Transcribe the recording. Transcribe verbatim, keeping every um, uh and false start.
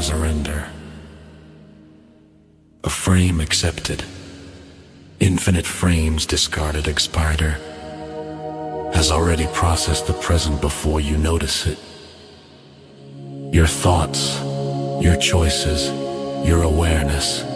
surrender. A frame accepted. Infinite frames discarded. Expired has already processed the present before you notice it. Your thoughts, your choices, your awareness.